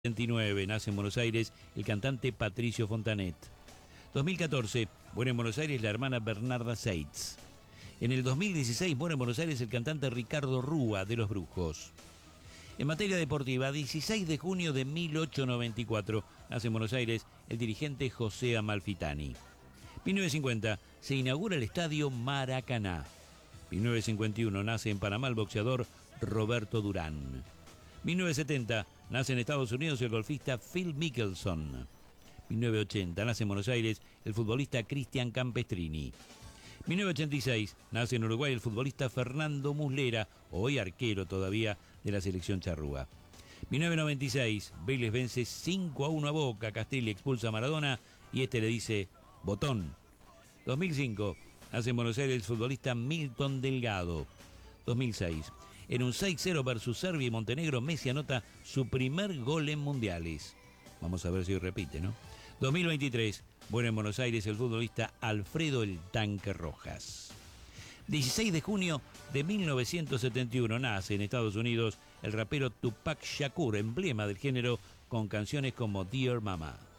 1929 nace en Buenos Aires el cantante Patricio Fontanet. 2014 muere en Buenos Aires la hermana Bernarda Seitz. En el 2016 muere en Buenos Aires el cantante Ricardo Rúa de Los Brujos. En materia deportiva, 16 de junio de 1894 nace en Buenos Aires el dirigente José Amalfitani. 1950 se inaugura el estadio Maracaná. 1951 nace en Panamá el boxeador Roberto Durán. 1970 nace en Estados Unidos el golfista Phil Mickelson. 1980 nace en Buenos Aires el futbolista Cristian Campestrini. 1986 nace en Uruguay el futbolista Fernando Muslera, hoy arquero todavía de la selección charrúa. 1996 Vélez vence 5-1 a Boca, Castelli expulsa a Maradona y este le dice botón. 2005 nace en Buenos Aires el futbolista Milton Delgado. 2006 en un 6-0 versus Serbia y Montenegro, Messi anota su primer gol en mundiales. Vamos a ver si repite, ¿no? 2023, bueno, en Buenos Aires el futbolista Alfredo el Tanque Rojas. 16 de junio de 1971 nace en Estados Unidos el rapero Tupac Shakur, emblema del género con canciones como Dear Mama.